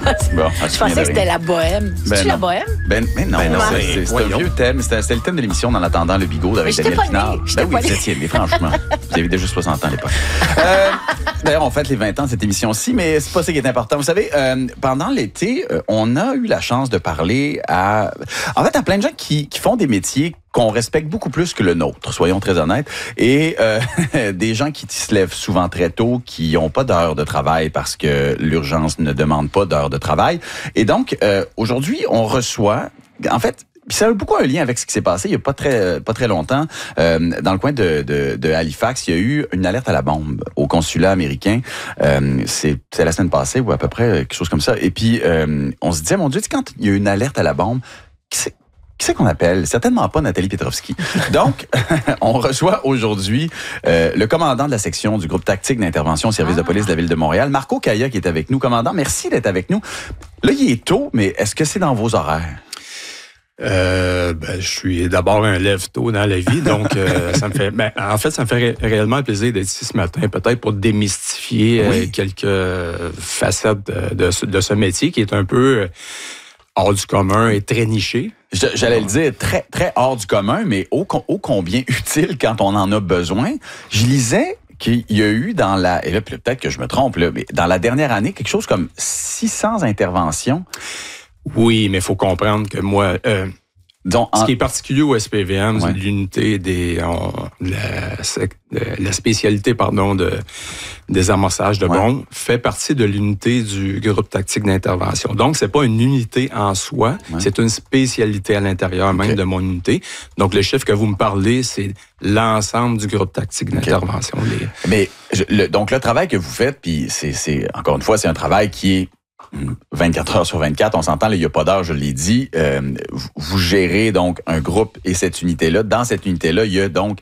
Bon, Je pensais que c'était la bohème. C'est-tu la bohème? Mais non, c'est un vieux thème. C'était le thème de l'émission dans l'attendant le bigot avec Daniel Pinard. Ben oui, vous étiez né, franchement. Vous avez déjà 60 ans à l'époque. D'ailleurs, on fête les 20 ans de cette émission-ci, mais c'est pas ça qui est important. Vous savez, pendant l'été, on a eu la chance de parler à plein de gens qui font des métiers qu'on respecte beaucoup plus que le nôtre, soyons très honnêtes, et des gens qui se lèvent souvent très tôt, qui n'ont pas d'heures de travail parce que l'urgence ne demande pas d'heures de travail. Et donc, aujourd'hui, on reçoit, en fait, ça a beaucoup un lien avec ce qui s'est passé il y a pas très longtemps dans le coin de Halifax. Il y a eu une alerte à la bombe au consulat américain. C'est la semaine passée ou à peu près quelque chose comme ça. Et puis on se disait, mon Dieu, quand il y a une alerte à la bombe, qui c'est qu'on appelle? Certainement pas Nathalie Petrovski. Donc, on reçoit aujourd'hui le commandant de la section du groupe tactique d'intervention au service de police de la Ville de Montréal, Marco Caillat, qui est avec nous. Commandant, merci d'être avec nous. Là, il est tôt, mais est-ce que c'est dans vos horaires? Je suis d'abord un lève-tôt dans la vie, donc ça me fait. En fait, ça me fait réellement plaisir d'être ici ce matin, peut-être pour démystifier quelques facettes de ce métier qui est un peu hors du commun et très niché. J'allais le dire, très, très hors du commun, mais ô combien utile quand on en a besoin. Je lisais qu'il y a eu et là, peut-être que je me trompe, là, mais dans la dernière année, quelque chose comme 600 interventions. Oui, mais il faut comprendre que moi, ce qui est particulier au SPVM, c'est l'unité la spécialité, des amorçages de bombes fait partie de l'unité du groupe tactique d'intervention. Donc, c'est pas une unité en soi, c'est une spécialité à l'intérieur même de mon unité. Donc, le chiffre que vous me parlez, c'est l'ensemble du groupe tactique d'intervention. Mais donc, le travail que vous faites, puis c'est encore une fois, c'est un travail qui est 24 heures sur 24, on s'entend, il n'y a pas d'heure, je l'ai dit. Vous gérez donc un groupe et cette unité-là. Dans cette unité-là, il y a donc